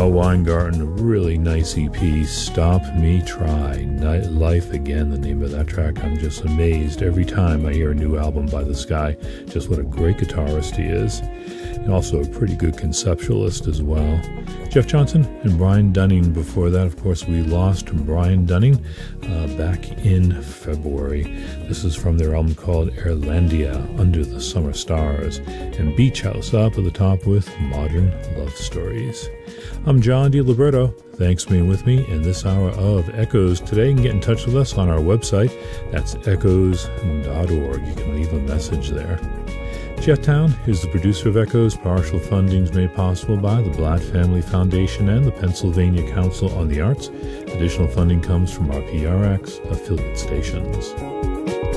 Noel Weingarten, a really nice EP, Stop Me Try. Life Again, the name of that track. I'm just amazed every time I hear a new album by this guy, just what a great guitarist he is. And also a pretty good conceptualist as well. Jeff Johnson and Brian Dunning. Before that, of course, we lost Brian Dunning back in February. This is from their album called Airlandia, Under the Summer Stars, and Beach House up at the top with Modern Love Stories. I'm John DiLiberto. Thanks for being with me in this hour of Echoes. Today you can get in touch with us on our website. That's echoes.org. You can leave a message there. Jeff Town is the producer of Echoes. Partial funding is made possible by the Blatt Family Foundation and the Pennsylvania Council on the Arts. Additional funding comes from our PRX affiliate stations.